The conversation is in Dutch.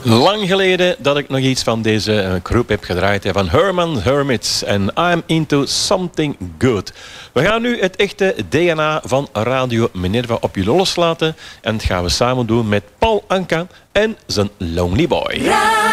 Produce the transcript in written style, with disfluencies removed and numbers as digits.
Lang geleden dat ik nog iets van deze groep heb gedraaid. Van Herman Hermits en I'm Into Something Good. We gaan nu het echte DNA van Radio Minerva op jullie loslaten. En dat gaan we samen doen met Paul Anka en zijn Lonely Boy.